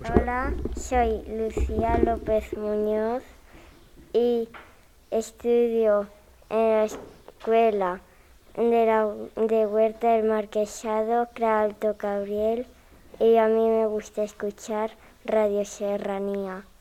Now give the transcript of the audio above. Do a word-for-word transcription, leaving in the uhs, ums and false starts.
Hola, soy Lucía López Muñoz y estudio en la escuela de, la, de Huerta del Marquesado, Clara Alto Cabriel, y a mí me gusta escuchar Radio Serranía.